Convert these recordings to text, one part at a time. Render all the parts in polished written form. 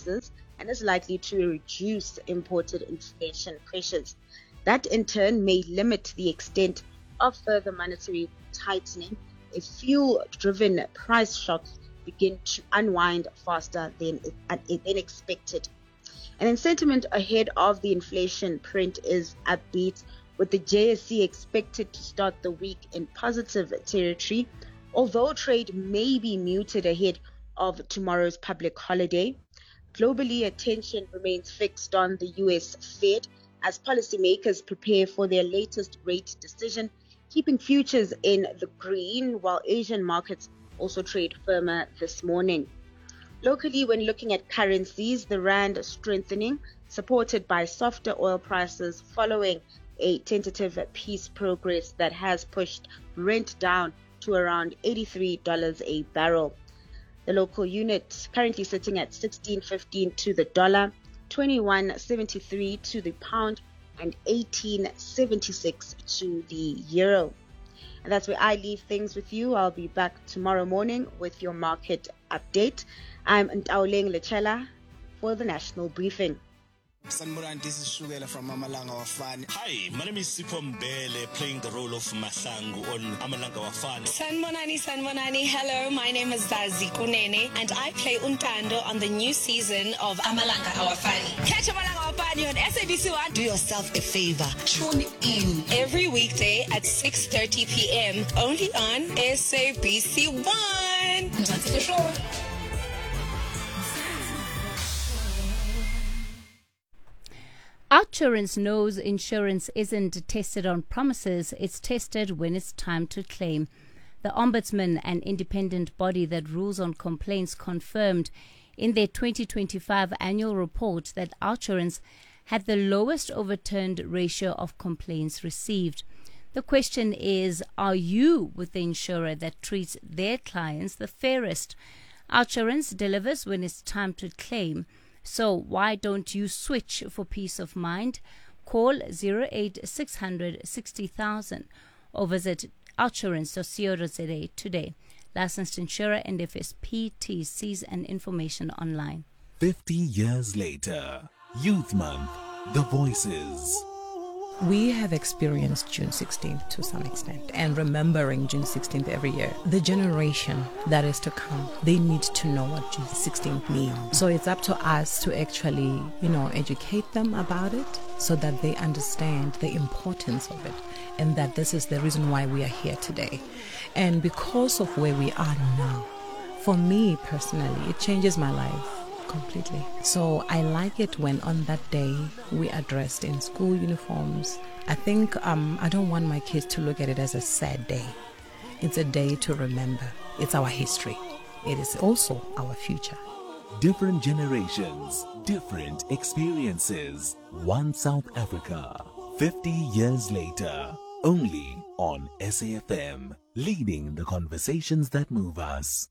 prices and is likely to reduce imported inflation pressures. That in turn may limit the extent of further monetary tightening if fuel-driven price shocks begin to unwind faster than expected. And then sentiment ahead of the inflation print is upbeat, with the JSE expected to start the week in positive territory, although trade may be muted ahead of tomorrow's public holiday. Globally, attention remains fixed on the US Fed as policymakers prepare for their latest rate decision, keeping futures in the green, while Asian markets also trade firmer this morning. Locally, when looking at currencies, the rand strengthening, supported by softer oil prices following a tentative peace progress that has pushed Brent down to around $83 a barrel. The local unit currently sitting at 16.15 to the dollar, 21.73 to the pound, and 18.76 to the euro. And that's where I leave things with you. I'll be back tomorrow morning with your market update. I'm Ntaoleng Lechela for the National Briefing. Sanborani, this is Shugela from Amalanga Wafani. Hi, my name is Sipho Mbele, playing the role of Mahlangu on Amalanga Wafani. Sanmonani, hello, my name is Zazi Kunene, and I play Untando on the new season of Amalanga Wafani. Catch Amalanga Wafani on SABC1. Do yourself a favor, tune in every weekday at 6:30 p.m. only on SABC1. That's the show. OUTsurance knows insurance isn't tested on promises, it's tested when it's time to claim. The Ombudsman, an independent body that rules on complaints, confirmed in their 2025 annual report that OUTsurance had the lowest overturned ratio of complaints received. The question is, are you with the insurer that treats their clients the fairest? OUTsurance delivers when it's time to claim. So why don't you switch for peace of mind? Call 08600 60,000 or visit outsurance.co.za today. Licensed insurer NFS PTCs and information online. 50 years later, Youth Month, the voices. We have experienced June 16th to some extent, and remembering June 16th every year. The generation that is to come, they need to know what June 16th means. So it's up to us to actually, educate them about it so that they understand the importance of it and that this is the reason why we are here today. And because of where we are now, for me personally, it changes my life completely. So I like it when on that day we are dressed in school uniforms. I think I don't want my kids to look at it as a sad day. It's a day to remember. It's our history. It is also our future. Different generations, different experiences. One South Africa, 50 years later, only on SAFM, leading the conversations that move us.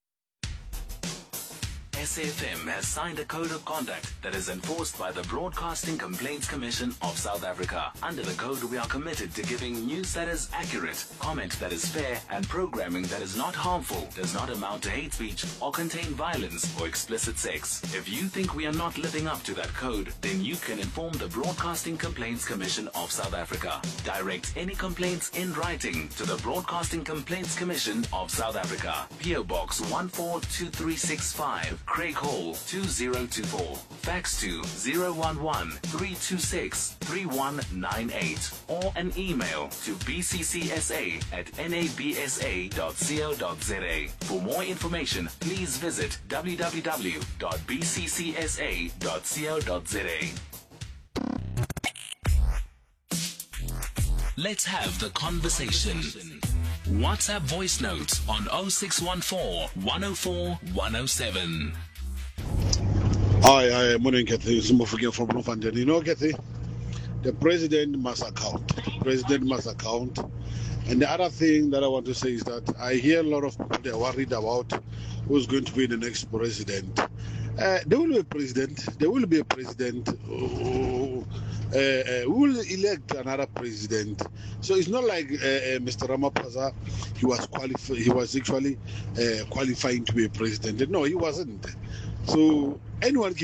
SAFM has signed a code of conduct that is enforced by the Broadcasting Complaints Commission of South Africa. Under the code, we are committed to giving news that is accurate, comment that is fair, and programming that is not harmful, does not amount to hate speech, or contain violence or explicit sex. If you think we are not living up to that code, then you can inform the Broadcasting Complaints Commission of South Africa. Direct any complaints in writing to the Broadcasting Complaints Commission of South Africa. PO Box 142365. Craig Hall 2024. Fax to 011-326-3198 or an email to bccsa@nabsa.co.za. For more information, please visit www.bccsa.co.za. Let's have the conversation. WhatsApp voice note on 0614 104 107. Hi, morning, Kathy. Some forget from Bloemfontein. You know, Kathy, the president must account. And the other thing that I want to say is that I hear a lot of people that are worried about who's going to be the next president. There will be a president. We will elect another president. So it's not like Mr. Ramaphosa. He was actually qualifying to be a president. No, he wasn't. So anyone can